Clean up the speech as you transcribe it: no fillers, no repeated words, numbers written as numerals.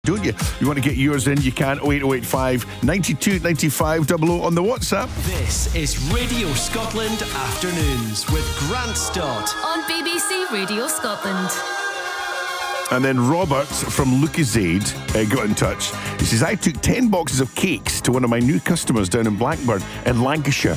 Don't you? You want to get yours in, you can. 08085 92 95 00 on the WhatsApp. This is Radio Scotland Afternoons with Grant Stott on BBC Radio Scotland. And then Robert from Lucasade got in touch. He says, I took 10 boxes of cakes to one of my new customers down in Blackburn in Lancashire.